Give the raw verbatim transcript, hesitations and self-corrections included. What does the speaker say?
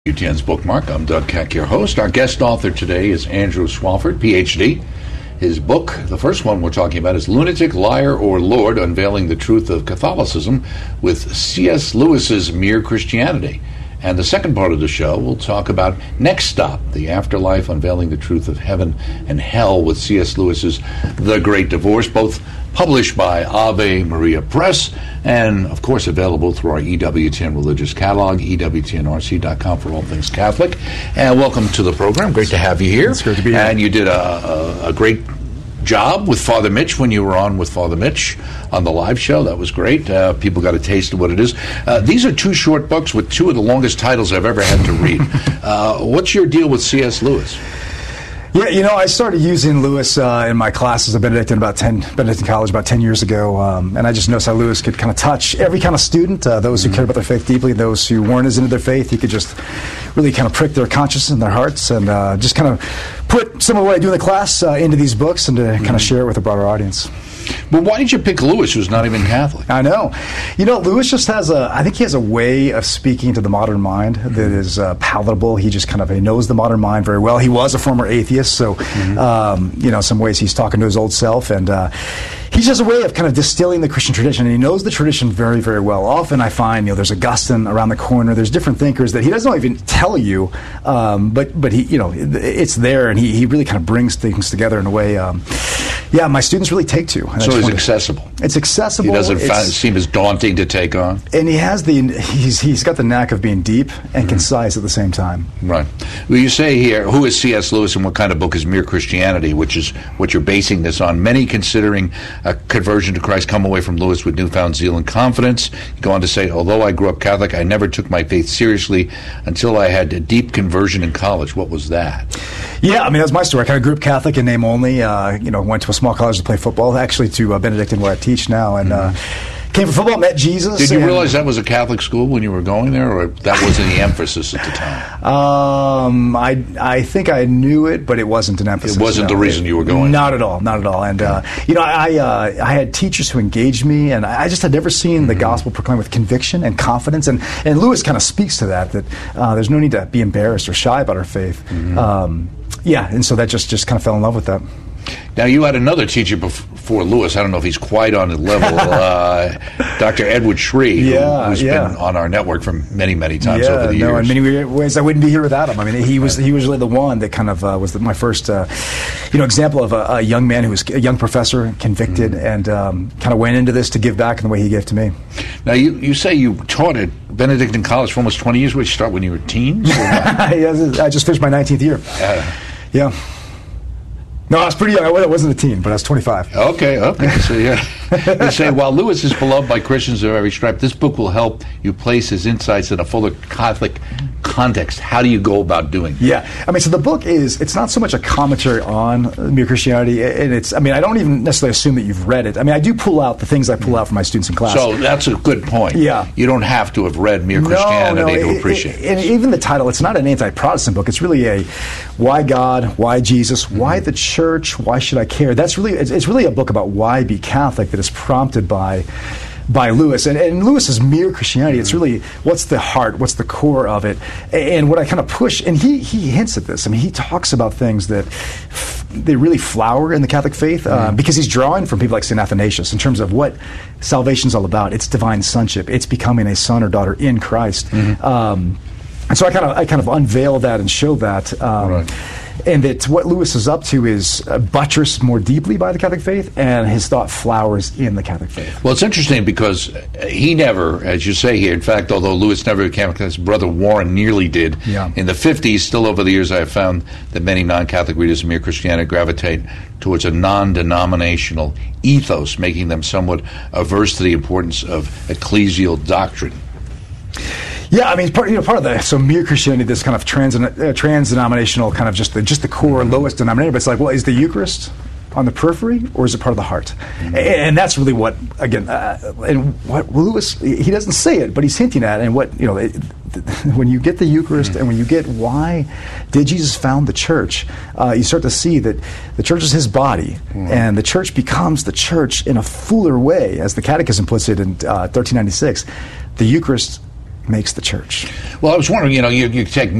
U T N's Bookmark. I'm Doug Keck, your host. Our guest author today is Andrew Swafford, P H D. His book, the first one we're talking about, is Lunatic, Liar, or Lord, Unveiling the Truth of Catholicism with C S Lewis's Mere Christianity. And the second part of the show, we'll talk about Next Stop, the Afterlife, Unveiling the Truth of Heaven and Hell with C S Lewis's The Great Divorce, both published by Ave Maria Press, and, of course, available through our E W T N Religious Catalog, E W T N R C dot com for all things Catholic. And welcome to the program. Great to have you here. It's great to be here. And you did a, a, a great job with Father Mitch when you were on with Father Mitch on the live show. That was great. Uh, people got a taste of what it is. Uh, these are two short books with two of the longest titles I've ever had to read. uh, what's your deal with C S Lewis? Yeah, you know, I started using Lewis uh, in my classes at Benedictine about ten, Benedictine College about ten years ago, um, and I just noticed how Lewis could kind of touch every kind of student, uh, those who mm-hmm. cared about their faith deeply, those who weren't as into their faith. He could just really kind of prick their conscience and their hearts, and uh, just kind of put some of what I do in the class uh, into these books and to mm-hmm. kind of share it with a broader audience. But why did you pick Lewis, who's not even Catholic? I know. You know, Lewis just has a, I think he has a way of speaking to the modern mind that is uh, palatable. He just kind of, he knows the modern mind very well. He was a former atheist, so, mm-hmm. um, you know, some ways he's talking to his old self, and uh, he has a way of kind of distilling the Christian tradition, and he knows the tradition very, very well. Often I find, you know, there's Augustine around the corner, there's different thinkers that he doesn't even tell you, um, but, but he, you know, it's there, and he, he really kind of brings things together in a way, um, yeah, my students really take to. So it's accessible. It's accessible. He doesn't it's, find, seem as daunting to take on. And he has the he's he's got the knack of being deep and mm-hmm. concise at the same time. Right. Well, you say here, who is C S Lewis and what kind of book is Mere Christianity, which is what you're basing this on? Many considering a conversion to Christ come away from Lewis with newfound zeal and confidence. You go on to say, although I grew up Catholic, I never took my faith seriously until I had a deep conversion in college. What was that? Yeah, I mean, that's my story. I kind of grew up Catholic in name only. Uh, you know, went to a small college to play football, actually to uh, Benedictine, where I teach now, and uh, came for football, met Jesus. Did you realize that was a Catholic school when you were going there, or that wasn't the emphasis at the time? Um, I I think I knew it, but it wasn't an emphasis. It wasn't no. the reason you were going? Not at all, not at all. And, uh, you know, I uh, I had teachers who engaged me, and I just had never seen mm-hmm. the gospel proclaimed with conviction and confidence, and, and Lewis kind of speaks to that, that uh, there's no need to be embarrassed or shy about our faith. Mm-hmm. Um, yeah, and so that just, just kind of fell in love with that. Now, you had another teacher before Lewis. I don't know if he's quite on the level. uh, Doctor Edward Shree, yeah, who, who's yeah. been on our network for many, many times yeah, over the years. No, in many ways, I wouldn't be here without him. I mean, he was he was really the one that kind of uh, was the, my first, uh, you know, example of a, a young man who was a young professor, convicted, mm-hmm. and um, kind of went into this to give back in the way he gave to me. Now, you, you say you taught at Benedictine College for almost twenty years. Would you start when you were teens? Yeah, I just finished my nineteenth year. Uh, yeah. No, I was pretty young. I wasn't a teen, but I was twenty-five. Okay, okay. So, yeah. They say, while Lewis is beloved by Christians of every stripe, this book will help you place his insights in a fuller Catholic context. How do you go about doing that? Yeah. I mean, so the book is, it's not so much a commentary on Mere Christianity, and it's, I mean, I don't even necessarily assume that you've read it. I mean, I do pull out the things I pull out for my students in class. So that's a good point. Yeah. You don't have to have read Mere Christianity no, no, to appreciate it. And even the title, it's not an anti-Protestant book. It's really a why God, why Jesus, mm-hmm. why the church, why should I care? That's really, it's, it's really a book about why be Catholic that is prompted by by Lewis. And, and Lewis's Mere Christianity, mm-hmm. it's really, what's the heart, what's the core of it? And what I kind of push, and he he hints at this. I mean, he talks about things that f- they really flower in the Catholic faith, mm-hmm. uh, because he's drawing from people like Saint Athanasius in terms of what salvation's all about. It's divine sonship. It's becoming a son or daughter in Christ. Mm-hmm. Um, and so I kind of I kind of unveil that and show that. Um, right. And that what Lewis is up to is uh, buttressed more deeply by the Catholic faith, and his thought flowers in the Catholic faith. Well, it's interesting because he never, as you say here, in fact, although Lewis never became a Catholic, his brother Warren nearly did. Yeah. In the fifties, still over the years, I have found that many non-Catholic readers of Mere Christianity gravitate towards a non-denominational ethos, making them somewhat averse to the importance of ecclesial doctrine. Yeah, I mean, part, you know, part of the so Mere Christianity, this kind of trans uh, trans-denominational kind of just the just the core lowest denominator. But it's like, well, is the Eucharist on the periphery or is it part of the heart? Mm-hmm. And, and that's really what, again, uh, and what Lewis, he doesn't say it, but he's hinting at, and what, you know, it, when you get the Eucharist, mm-hmm. and when you get why did Jesus found the church, uh, you start to see that the church is his body, mm-hmm. and the church becomes the church in a fuller way, as the Catechism puts it in uh, thirteen ninety-six. The Eucharist makes the church. Well, I was wondering, you know, you, you take